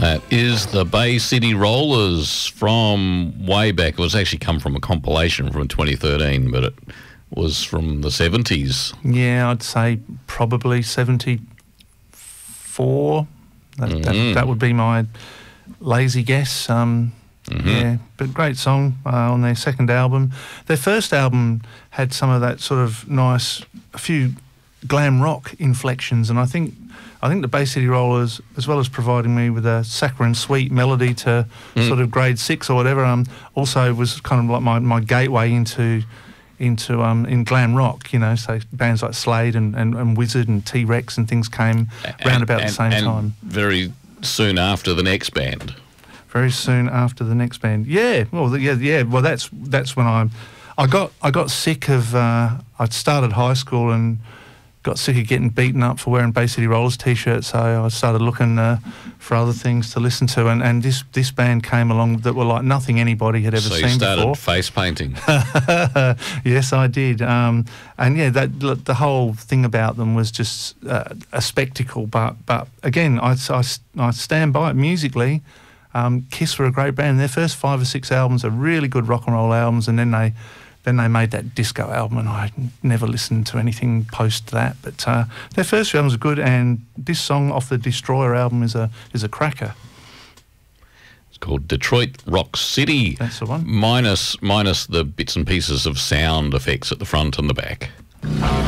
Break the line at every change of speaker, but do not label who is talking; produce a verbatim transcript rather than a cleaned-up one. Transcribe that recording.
That is the Bay City Rollers from way back. It was actually come from a compilation from twenty thirteen, but it was from the seventies.
Yeah, I'd say probably seventy-four. That,
Mm-hmm.
that, that would be my lazy guess. Um,
Mm-hmm.
Yeah, but great song uh, on their second album. Their first album had some of that sort of nice, a few glam rock inflections, and I think I think the Bay City Rollers, as well as providing me with a saccharine sweet melody to
Mm.
sort of grade six or whatever, um, also was kind of like my, my gateway into into um in glam rock. You know, so bands like Slade and, and, and Wizard and T-Rex and things came round about
and,
the same
and
time.
Very soon after the next band.
Very soon after the next band, yeah. Well, the- yeah, yeah. Well, that's that's when I, I got I got sick of. Uh, I'd started high school and got sick of getting beaten up for wearing Bay City Rollers t-shirts. So I started looking uh, for other things to listen to, and, and this this band came along that were like nothing anybody had ever
So
seen
you started
before.
face painting.
Yes, I did. Um, and yeah, that the whole thing about them was just uh, a spectacle. But but again, I, I, I stand by it musically. Um, Kiss were a great band. Their first five or six albums are really good rock and roll albums, and then they then they made that disco album, and I never listened to anything post that. But uh, their first few albums are good, and this song off the Destroyer album is a is a cracker.
It's called Detroit Rock City.
That's the one.
Minus minus the bits and pieces of sound effects at the front and the back.